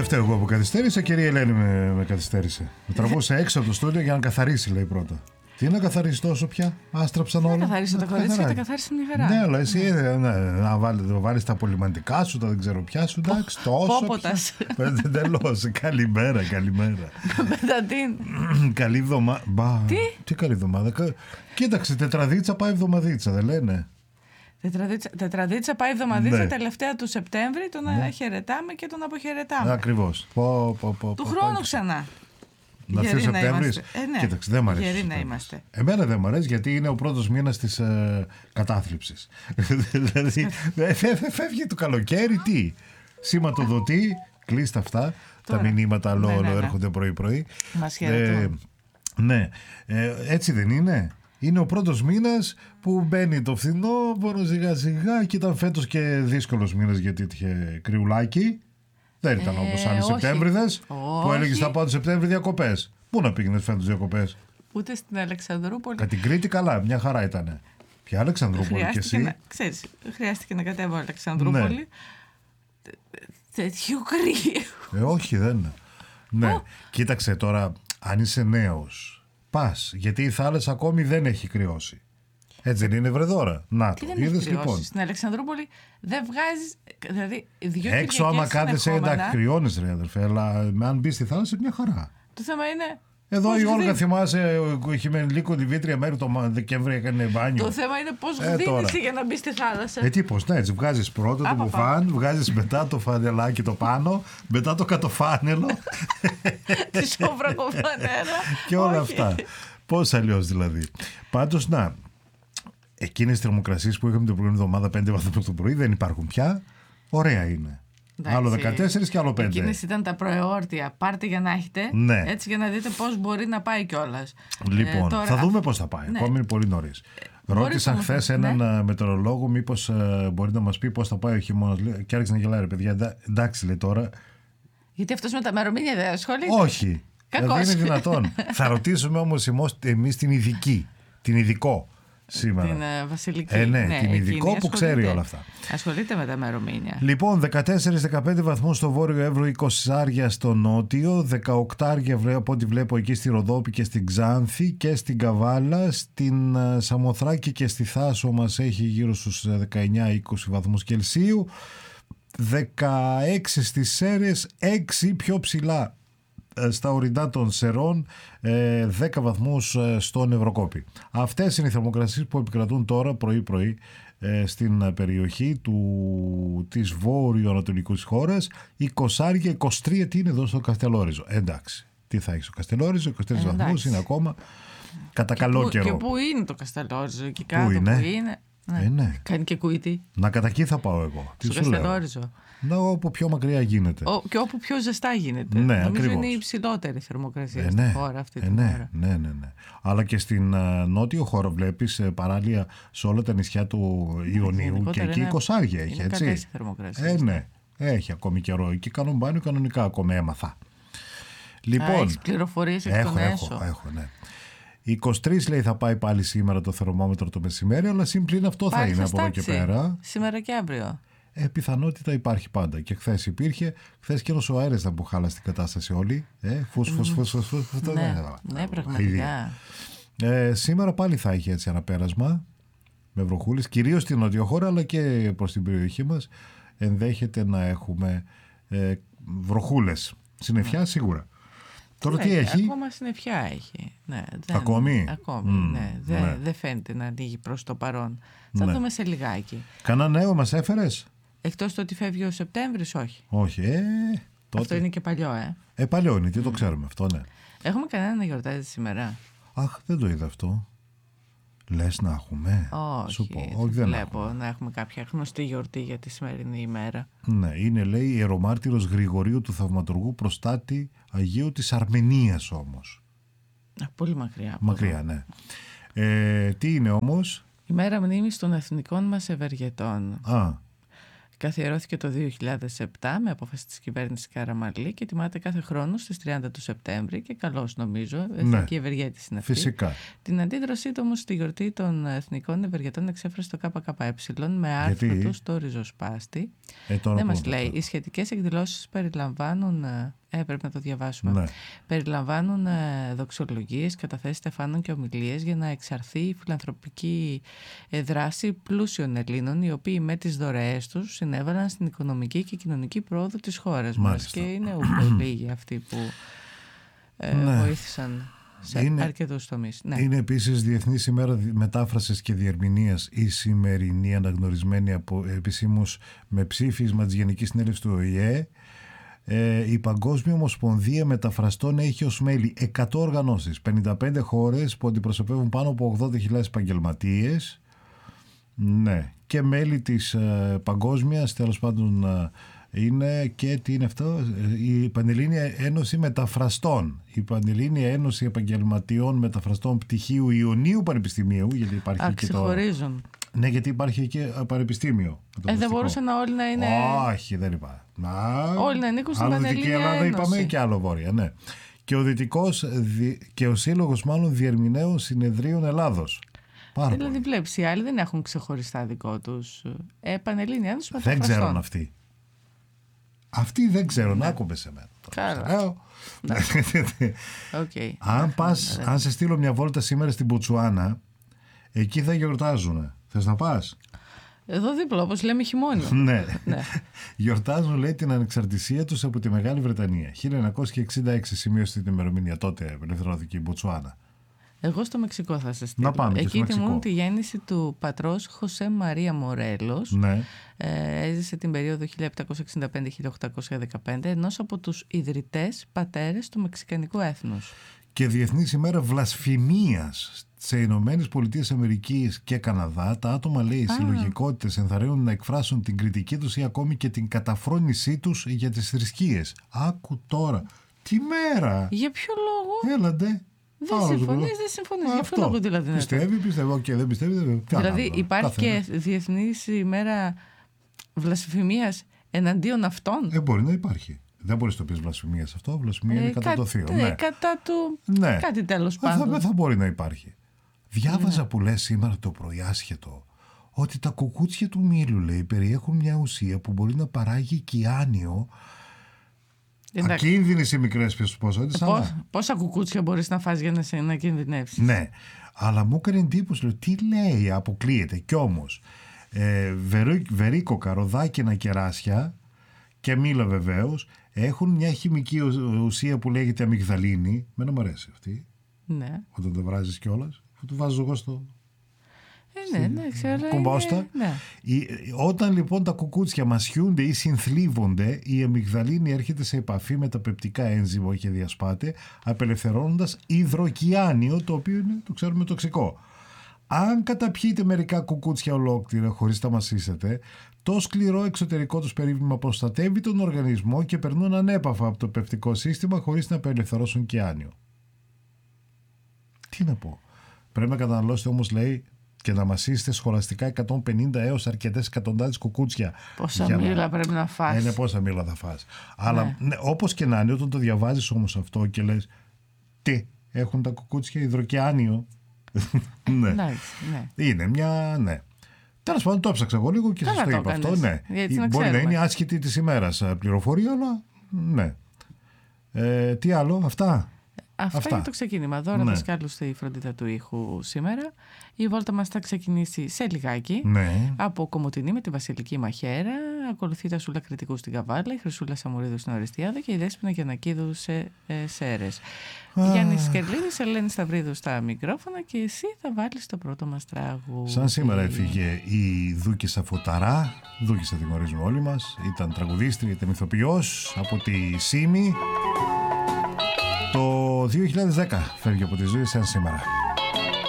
φταίω εγώ που καθυστέρησα, κυρία Ελένη με καθυστέρησε. Με τραβούσε έξω από το στούντιο για να καθαρίσει, λέει πρώτα. Τι να καθαρίσει τόσο πια, άστραψαν όλα. Να καθαρίσει τα κορίτσια, τα καθάρισε μια χαρά. Ναι, αλλά εσύ να βάλεις τα απολυμαντικά σου, τα δεν ξέρω ποια σου, εντάξει, τόσο. Πόποτας. Τελώς, καλημέρα. Μπεταντίν. Καλή εβδομάδα. Τι καλή εβδομάδα. Κοίταξε, τετραδίτσα πάει εβδομαδίτσα, δεν λένε. Τετραδίτσα πάει εβδομαδίτσα, τελευταία του Σεπτέμβρη, τον χαιρετάμε και τον αποχαιρετάμε. Ακριβώς. Του χρόνου ξανά. Να έρθει ο Σεπτέμβρης. Ναι. Κοίταξε, δεν μ' αρέσει. Γεροί να είμαστε. Εμένα δεν μ' αρέσει γιατί είναι ο πρώτος μήνας της κατάθλιψης. Δηλαδή, φεύγει το καλοκαίρι, τι. Σηματοδοτεί, κλείστα αυτά. Τώρα, τα μηνύματα όλο έρχονται πρωί-πρωί. Μας χαιρετούν. Ναι, έτσι δεν είναι. Είναι ο πρώτος μήνας που μπαίνει το φθινόπωρο σιγά-σιγά και ήταν φέτος και δύσκολος μήνας γιατί είχε κρυουλάκι. Δεν ήταν όπως άλλοι Σεπτέμβριδες που έλεγες θα πάω το Σεπτέμβρη διακοπές. Πού να πήγαινες φέτος διακοπές? Ούτε στην Αλεξανδρούπολη. Κατά την Κρήτη καλά, μια χαρά ήτανε. Ποια Αλεξανδρούπολη και εσύ? Ξέρεις, χρειάστηκε να κατέβω Αλεξανδρούπολη. Ναι. Τέτοιο κρύο. Όχι, δεν είναι. Ναι, κοίταξε τώρα, αν είσαι νέος, πας, γιατί η θάλασσα ακόμη δεν έχει κρυώσει. Έτσι δεν είναι βρεδόρα? Να το, είδες λοιπόν. Στην Αλεξανδρούπολη δεν βγάζεις, δηλαδή έξω άμα κάθεσαι εντάξει κρυώνεις ρε αδερφέ, αλλά αν μπεις στη θάλασσα μια χαρά. Το θέμα είναι... Εδώ η Όλγα θυμάσαι, είχε με λίγο τη βήτρια μέρη το Δεκέμβρη έκανε μπάνιο. Το θέμα είναι πώς γδίνεσαι για να μπεις στη θάλασσα. Τι πώς, ναι, έτσι βγάζεις πρώτα το μπουφάν, βγάζεις μετά το φανελάκι το πάνω, μετά το κατοφάνελο. Τη σόβρακοφανέλα. Και όλα αυτά. Πώς αλλιώς δηλαδή. Πάντως να, εκείνες τις θερμοκρασίες που είχαμε την προηγούμενη εβδομάδα 5 βαθμούς το πρωί δεν υπάρχουν πια. Ωραία είναι. Εντάξει, άλλο 14 και άλλο 5. Εκείνες ήταν τα προεόρτια. Πάρτε για να έχετε. Ναι. Έτσι για να δείτε πώς μπορεί να πάει κιόλας. Λοιπόν, τώρα, θα δούμε πώς θα πάει. Ναι. Ακόμη είναι πολύ νωρίς. Ρώτησα χθες έναν μετεωρολόγο μήπως μπορεί να μας πει πώς θα πάει ο χειμώνας. Και άρχισε να γελάει, ρε παιδιά. Εντάξει, λέει τώρα. Γιατί αυτός με τα μερομήνια δεν ασχολείται. Όχι. Δεν είναι δυνατόν. Θα ρωτήσουμε όμως εμείς την ειδικό. Σήμερα. Την Βασιλική. Ναι, την ειδικό που ξέρει όλα αυτά. Ασχολείται με τα μερομήνια. Λοιπόν, 14-15 βαθμούς στο βόρειο Εύρο, 20 στο νότιο, 18 από ό,τι βλέπω εκεί στη Ροδόπη και στην Ξάνθη και στην Καβάλα, στην Σαμοθράκη και στη Θάσο μας έχει γύρω στους 19-20 βαθμούς Κελσίου, 16 στις Σέρρες, 6 πιο ψηλά στα ορεινά των Σερών, 10 βαθμούς στον Ευρωκόπη. Αυτές είναι οι θερμοκρασίες που επικρατούν τώρα πρωί-πρωί στην περιοχή της βόρειο-ανατολικού της χώρας. 20-23 τι είναι εδώ στο Καστελόριζο. Εντάξει, τι θα έχει στο Καστελόριζο, 23 βαθμούς είναι ακόμα κατά καλό καιρό. Και πού είναι το Καστελόριζο, εκεί κάτω που είναι. Ναι. Κάνει και κουίτι. Να κατά εκεί θα πάω εγώ. Στο Καστελόριζο. Να, όπου πιο μακριά γίνεται. Και όπου πιο ζεστά γίνεται. Ναι, νομίζω ακριβώς. είναι η υψηλότερη θερμοκρασία στη χώρα αυτή την ώρα. Ναι. Αλλά και στην νότιο χώρα βλέπεις παράλια σε όλα τα νησιά του Ιωνίου και εκεί 20 έχει, έτσι. Είναι θερμοκρασία. Ναι, έχει ακόμη καιρό. Εκεί κάνουν μπάνιο κανονικά ακόμη έμαθα. Λοιπόν, έχεις πληροφορίες εκ των έσω. Έχω, ναι. 23 λέει θα πάει πάλι σήμερα το θερμόμετρο το μεσημέρι, αλλά συμπλήν αυτό πάλι θα είναι από εδώ και πέρα. Σήμερα και αύριο. Πιθανότητα υπάρχει πάντα. Και χθες υπήρχε. Χθες και ο αέρας ήταν που χάλασε την κατάσταση όλη. Φους. Ναι, πραγματικά. Σήμερα πάλι θα έχει έτσι ένα πέρασμα με βροχούλες, κυρίως στην νότιο χώρα, αλλά και προς την περιοχή μας. Ενδέχεται να έχουμε βροχούλες. Συννεφιά σίγουρα. Τώρα τι έχει? Ακόμα συννεφιά έχει. Ναι, ακόμη? Ναι. Δεν φαίνεται να ανοίγει προς το παρόν. Θα δούμε σε λιγάκι. Κανένα νέο μας έφερες? Εκτός το ότι φεύγει ο Σεπτέμβρης, όχι. Όχι, τότε. Αυτό είναι και παλιό, Παλιό είναι, τι το ξέρουμε αυτό, ναι. Έχουμε κανένα να γιορτάζει σήμερα? Αχ, δεν το είδα αυτό. Λες να έχουμε? Όχι, δεν βλέπω να έχουμε κάποια γνωστή γιορτή για τη σημερινή ημέρα. Ναι, είναι λέει ιερομάρτυρος Γρηγορίου του Θαυματουργού Προστάτη Αγίου της Αρμενίας όμως. Πολύ μακριά. Μακριά, ναι. Τι είναι όμως? Η μέρα μνήμης των εθνικών μας ευεργετών. Καθιερώθηκε το 2007 με απόφαση της κυβέρνησης Καραμανλή και τιμάται κάθε χρόνο στις 30 του Σεπτέμβρη και καλώς νομίζω, εθνική ευεργέτηση είναι αυτή. Φυσικά. Την αντίδρασή του όμως στη γιορτή των εθνικών ευεργετών εξέφρασε το ΚΚΕ με άρθρο του στο ριζοσπάστη. Δεν μας λέει. Οι σχετικές εκδηλώσεις περιλαμβάνουν... πρέπει να το διαβάσουμε. Ναι. Περιλαμβάνουν δοξολογίες, καταθέσεις στεφάνων και ομιλίες για να εξαρθεί η φιλανθρωπική δράση πλούσιων Ελλήνων, οι οποίοι με τις δωρεές τους συνέβαλαν στην οικονομική και κοινωνική πρόοδο της χώρας μας. Και είναι λίγοι αυτοί που βοήθησαν σε αρκετούς τομείς. Ναι. Είναι επίσης Διεθνής ημέρα μετάφρασης και διερμηνίας η σημερινή, αναγνωρισμένη επισήμως με ψήφισμα της Γενικής Συνέλευσης του ΟΗΕ. Η Παγκόσμια Ομοσπονδία Μεταφραστών έχει ως μέλη 100 οργανώσεις, 55 χώρες που αντιπροσωπεύουν πάνω από 80.000 επαγγελματίες. Ναι. Και μέλη της Παγκόσμιας, τέλος πάντων, είναι και τι είναι αυτό, η Πανελλήνια Ένωση Μεταφραστών, η Πανελλήνια Ένωση Επαγγελματιών Μεταφραστών Πτυχίου Ιωνίου Πανεπιστημίου, γιατί υπάρχει και το... Ναι, γιατί υπάρχει και πανεπιστήμιο. Δεν μπορούσαν όλοι να είναι... Όχι, δεν υπάρχει. Όλοι να ανήκουν στην Πανελλήνια Ένωση. Ελλάδα είπαμε και άλλο βόρεια, ναι. Και ο Δυτικός και ο Σύλλογος μάλλον Διερμηνέων Συνεδρίων Ελλάδος. Δηλαδή βλέπεις, οι άλλοι δεν έχουν ξεχωριστά δικό τους. Πανελλήνια Ένωση Μεταφραστών. Δεν ξέρουν αυτοί. Αυτοί δεν ξέρουν, άκουμαι σε μένα. Καλά. Okay. Αν σε στείλω μια βόλτα σήμερα στην Μποτσουάνα, εκεί θα γιορτάζουν. Θες να πας? Εδώ δίπλα, όπως λέμε, χειμώνιο. Ναι. Γιορτάζουν, λέει, την ανεξαρτησία τους από τη Μεγάλη Βρετανία. 1966 σημείωσε την ημερομηνία, τότε ελευθερώθηκε η Μποτσουάνα. Εγώ στο Μεξικό θα σας στείλω. Να πάμε εκεί τιμούν τη γέννηση του πατρός Χωσέ Μαρία Μορέλος. Ναι. Έζησε την περίοδο 1765-1815, ενός από τους ιδρυτές πατέρες του μεξικανικού έθνους. Και Διεθνής ημέρα βλασφημίας σε Ηνωμένες Πολιτείες Αμερικής και Καναδά. Τα άτομα, λέει, οι συλλογικότητες ενθαρρύνουν να εκφράσουν την κριτική τους ή ακόμη και την καταφρόνησή τους για τις θρησκείες. Άκου τώρα. Τι μέρα! Για ποιο λόγο? Έλαντε. Δεν συμφωνείς. Για ποιο λόγο δηλαδή? Πιστεύω και δεν πιστεύει. Δηλαδή υπάρχει και Διεθνής ημέρα βλασφημίας εναντίον αυτών. Μπορεί να υπάρχει. Δεν μπορείς να το πεις βλασφημία σε αυτό. Βλασφημία είναι κατά το θείο. Ναι, κατά του. Ναι. Κάτι τέλος πάντων. Θα μπορεί να υπάρχει. Διάβαζα που λέει σήμερα το πρωί άσχετο ότι τα κουκούτσια του μήλου, λέει, περιέχουν μια ουσία που μπορεί να παράγει κιάνιο. Ακίνδυνες οι μικρές ποσότητες. Πόσα κουκούτσια μπορείς να φας για να κινδυνεύσεις? Ναι, αλλά μου έκανε εντύπωση, λέω, τι λέει, αποκλείεται. Κι όμως βερίκοκα, ροδάκινα κεράσια και μήλα βεβαίως έχουν μια χημική ουσία που λέγεται αμυγδαλίνη. Μένα μου αρέσει αυτή. Ναι. Όταν το βράζεις κιόλας, θα το βάζω εγώ στο... Ναι, ξέρω. Κουμπόστα. Ναι. Όταν λοιπόν τα κουκούτσια μασιούνται ή συνθλίβονται, η αμυγδαλίνη έρχεται σε επαφή με τα πεπτικά ένζυμα και διασπάται, απελευθερώνοντας υδροκιάνιο, το οποίο είναι, το ξέρουμε, τοξικό. Αν καταπιείτε μερικά κουκούτσια ολόκληρα χωρίς τα μασίσετε, το σκληρό εξωτερικό τους περίβλημα προστατεύει τον οργανισμό και περνούν ανέπαφα από το πεπτικό σύστημα χωρίς να απελευθερώσουν κιάνιο. Τι να πω. Πρέπει να καταναλώσετε όμως, λέει, και να μασίσετε σχολαστικά 150 έως αρκετές εκατοντάδες κουκούτσια. Πόσα μήλα πρέπει να φας. Είναι πόσα μήλα θα φας. Αλλά ναι, όπως και να είναι, όταν το διαβάζεις όμως αυτό και λες, τι, έχουν τα κουκούτσια υδροκιάνιο. Ναι. Είναι μια, ναι. Τέλος πάντων, το έψαξα εγώ λίγο και σας το είπα αυτό. Ναι. Μπορεί να είναι άσχετη της ημέρας πληροφορία, αλλά ναι. Τι άλλο, αυτά. Αυτά είναι το ξεκίνημα. Δώρα δασκάλου στη φροντίδα του ήχου σήμερα. Η βόλτα μας θα ξεκινήσει σε λιγάκι. Ναι. Από Κομοτηνή με τη Βασιλική Μαχαίρα. Ακολουθεί τα Σούλα Κρητικού στην Καβάλα, η Χρυσούλα Σαμουρίδου στην Οριστιάδα και η Δέσποινα Γιαννακίδου σε Σέρες. Γιάννης Κερλίδης, Ελένη Σταυρίδου στα μικρόφωνα και εσύ θα βάλεις το πρώτο μας τραγούδι. Σαν σήμερα έφυγε η Δούκισσα Φωταρά. Δούκισσα τη γνωρίζουμε όλοι μας. Ήταν τραγουδίστρια, ήταν ηθοποιός από τη Σύμη. Το 2010 φεύγει από τη ζωή σαν σήμερα.